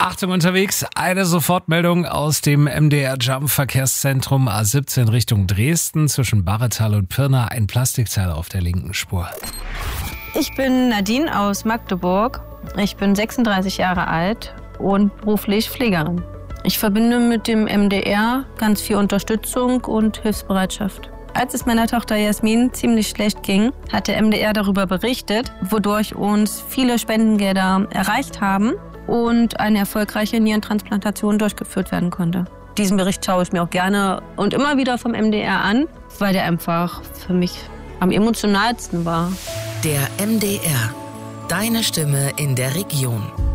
Achtung unterwegs, eine Sofortmeldung aus dem MDR-Jump-Verkehrszentrum A17 Richtung Dresden zwischen Barretal und Pirna. Ein Plastikteil auf der linken Spur. Ich bin Nadine aus Magdeburg. Ich bin 36 Jahre alt und beruflich Pflegerin. Ich verbinde mit dem MDR ganz viel Unterstützung und Hilfsbereitschaft. Als es meiner Tochter Jasmin ziemlich schlecht ging, hat der MDR darüber berichtet, wodurch uns viele Spendengelder erreicht haben und eine erfolgreiche Nierentransplantation durchgeführt werden konnte. Diesen Bericht schaue ich mir auch gerne und immer wieder vom MDR an, weil der einfach für mich am emotionalsten war. Der MDR. Deine Stimme in der Region.